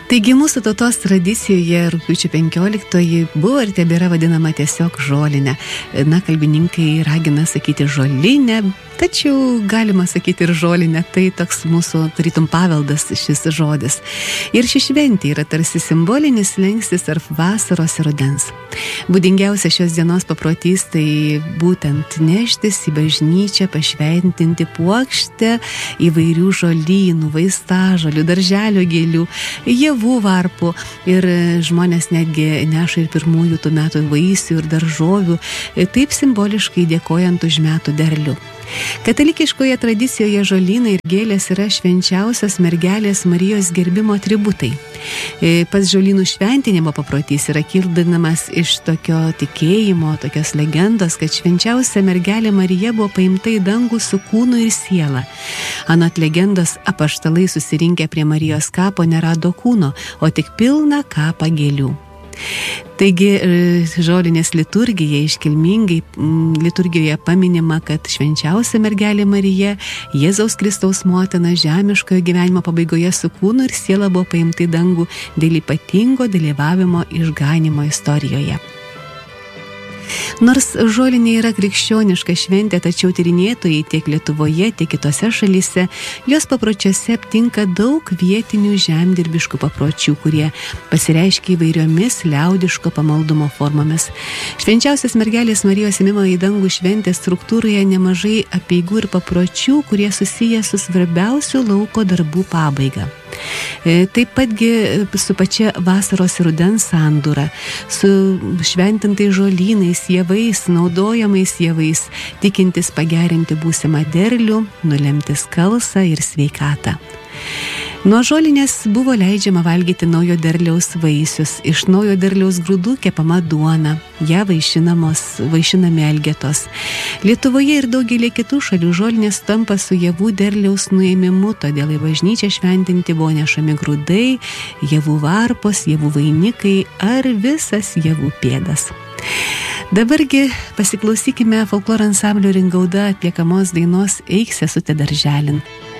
Taigi mūsų tautos tradicijoje rugpjūčio 15 buvo ir tebėra vadinama tiesiog žolinė. Kalbininkai ragina sakyti žolinė, tačiau galima sakyti ir žolinė, tai toks mūsų tarytum paveldas šis žodis. Ir ši šventė yra tarsi simbolinis slenkstis tarp vasaros ir rudens. Būdingiausia šios dienos paprotys tai būtent neštis į bažnyčią, pašventinti puokštę įvairių žolynų, vaistažolių, darželio gėlių, javų varpų, ir žmonės netgi neša ir pirmųjų tų metų vaisių ir daržovių, taip simboliškai dėkojant už metų derlių. Katalikiškoje tradicijoje žolynai ir gėlės yra švenčiausios mergelės Marijos gerbimo atributai. Pats žolynų šventinimo paprotys yra kildinamas iš tokio tikėjimo, tokios legendos, kad švenčiausia mergelė Marija buvo paimta į dangų su kūnu ir siela. Anot legendos, apaštalai susirinkę prie Marijos kapo nerado kūno, o tik pilną kapą gėlių. Taigi žolinės liturgija iškilmingai liturgijoje paminima, kad švenčiausia mergelė Marija, Jėzaus Kristaus motina, žemiškojo gyvenimo pabaigoje su kūnu ir siela buvo paimta į dangų dėl ypatingo dalyvavimo išganymo istorijoje. Nors žolinė yra krikščioniška šventė, tačiau tyrinėtojai tiek Lietuvoje, tiek kitose šalyse jos papročiuose aptinka daug vietinių žemdirbiškų papročių, kurie pasireiškia įvairiomis liaudiško pamaldumo formomis. Švenčiausios mergelės Marijos ėmimo į dangų šventės struktūroje nemažai apeigų ir papročių, kurie susiję su svarbiausių lauko darbų pabaiga. Taip patgi su pačia vasaros ir rudens sandūra, su šventintais žolynais, javais, naudojamais javais, tikintis pagerinti būsimą derlių, nulemti skalsą ir sveikatą. Nuo žolinės buvo leidžiama valgyti naujo derliaus vaisius, iš naujo derliaus grūdų kepama duona, ją vaišinami elgetos. Lietuvoje ir daugelį kitų šalių žolinės tampa su javų derliaus nuėmimu, todėl į bažnyčią šventinti buvo nešami grūdai, javų varpos, javų vainikai ar visas javų pėdas. Dabargi pasiklausykime folkloro ansamblio Ringauda atliekamos dainos Eik sesute darželin.